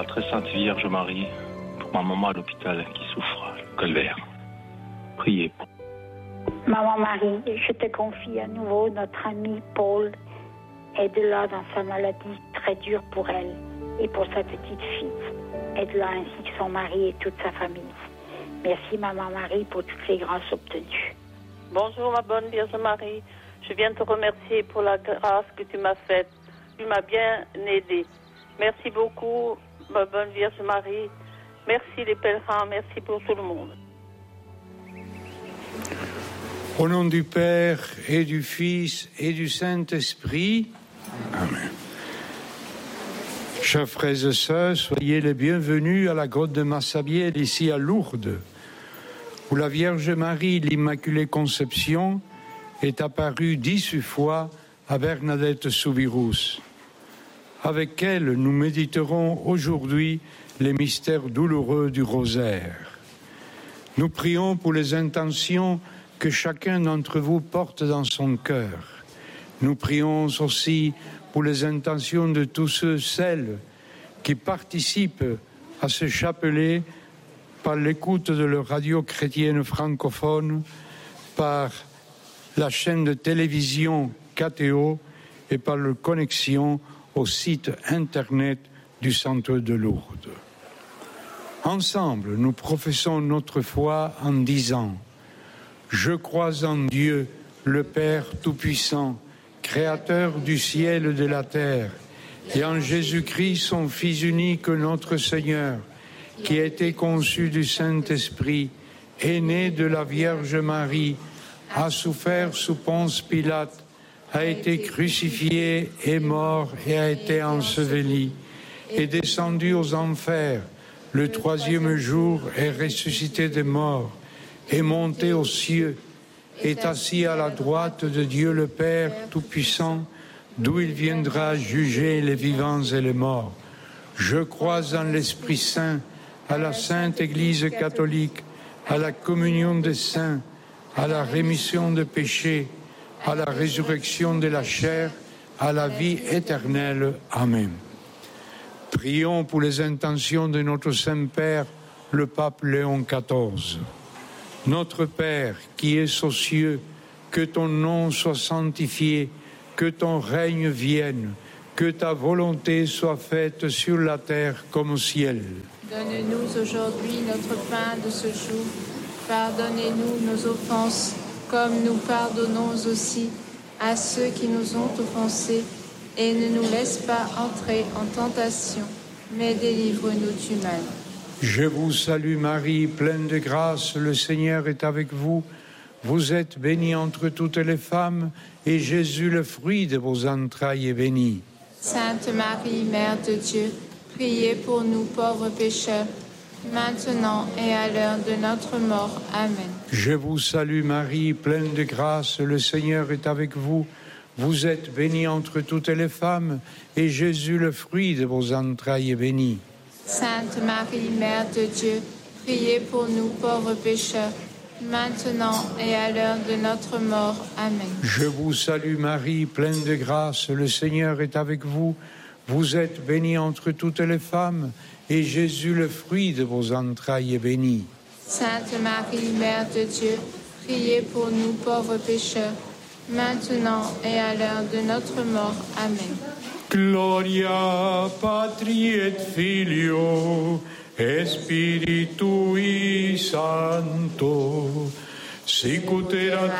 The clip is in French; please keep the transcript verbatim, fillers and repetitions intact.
très sainte Vierge Marie, pour ma maman à l'hôpital qui souffre le calvaire. Priez. Maman Marie, je te confie à nouveau notre ami Paul. Aide-la dans sa maladie très dure pour elle et pour sa petite fille. Aide-la ainsi que son mari et toute sa famille. Merci Maman Marie pour toutes les grâces obtenues. Bonjour ma bonne Vierge Marie, je viens te remercier pour la grâce que tu m'as faite. Tu m'as bien aidée. Merci beaucoup ma bonne Vierge Marie. Merci les pèlerins, merci pour tout le monde. Au nom du Père et du Fils et du Saint-Esprit. Amen. Chers frères et sœurs, soyez les bienvenus à la grotte de Massabielle, ici à Lourdes, où la Vierge Marie, l'Immaculée Conception, est apparue dix-huit fois à Bernadette Soubirous. Avec elle, nous méditerons aujourd'hui les mystères douloureux du rosaire. Nous prions pour les intentions que chacun d'entre vous porte dans son cœur. Nous prions aussi pour les intentions de tous ceux, celles qui participent à ce chapelet par l'écoute de leur radio chrétienne francophone, par la chaîne de télévision K T O et par leur connexion au site internet du Centre de Lourdes. Ensemble, nous professons notre foi en disant « Je crois en Dieu, le Père Tout-Puissant, Créateur du ciel et de la terre, et en Jésus-Christ, son Fils unique, notre Seigneur, qui a été conçu du Saint-Esprit, est né de la Vierge Marie, a souffert sous Ponce Pilate, a été crucifié, est mort et a été enseveli, est descendu aux enfers, le troisième jour est ressuscité des morts, est monté aux cieux, est assis à la droite de Dieu le Père Tout-Puissant, d'où il viendra juger les vivants et les morts. Je crois en l'Esprit Saint, à la Sainte Église catholique, à la communion des saints, à la rémission des péchés, à la résurrection de la chair, à la vie éternelle. Amen. Prions pour les intentions de notre Saint-Père, le pape Léon quatorze. Notre Père, qui es aux cieux, que ton nom soit sanctifié, que ton règne vienne, que ta volonté soit faite sur la terre comme au ciel. Donne-nous aujourd'hui notre pain de ce jour. Pardonnez-nous nos offenses, comme nous pardonnons aussi à ceux qui nous ont offensés. Et ne nous laisse pas entrer en tentation, mais délivre-nous du mal. Je vous salue Marie, pleine de grâce, le Seigneur est avec vous. Vous êtes bénie entre toutes les femmes, et Jésus, le fruit de vos entrailles, est béni. Sainte Marie, Mère de Dieu, priez pour nous pauvres pécheurs, maintenant et à l'heure de notre mort. Amen. Je vous salue Marie, pleine de grâce, le Seigneur est avec vous. Vous êtes bénie entre toutes les femmes, et Jésus, le fruit de vos entrailles, est béni. Sainte Marie, Mère de Dieu, priez pour nous pauvres pécheurs, maintenant et à l'heure de notre mort. Amen. Je vous salue Marie, pleine de grâce, le Seigneur est avec vous. Vous êtes bénie entre toutes les femmes, et Jésus, le fruit de vos entrailles, est béni. Sainte Marie, Mère de Dieu, priez pour nous pauvres pécheurs, maintenant et à l'heure de notre mort. Amen. Gloria Patri et Filio et Spiritui Sancto, sic ut erat